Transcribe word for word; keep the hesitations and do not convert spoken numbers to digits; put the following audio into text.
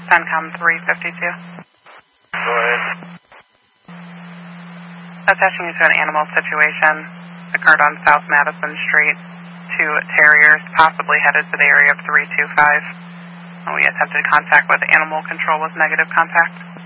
CENTCOM three fifty-two. Go ahead. Attaching you to an animal situation occurred on South Madison Street. Two terriers possibly headed to the area of three two five. We attempted contact with animal control with negative contact.